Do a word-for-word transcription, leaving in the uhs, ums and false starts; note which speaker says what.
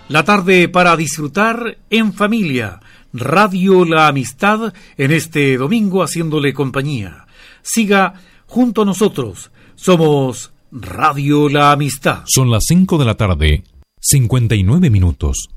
Speaker 1: La tarde para disfrutar en familia. Radio La Amistad en este domingo haciéndole compañía. Siga junto a nosotros. Somos Radio La Amistad.
Speaker 2: Son las cinco de la tarde, cincuenta y nueve minutos.